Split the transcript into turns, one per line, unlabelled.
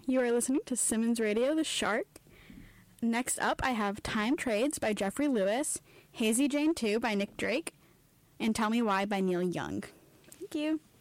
You are listening to Simmons Radio, The Shark. Next up, I have Time Trades by Jeffrey Lewis, Hazy Jane 2 by Nick Drake, and Tell Me Why by Neil Young. Thank you.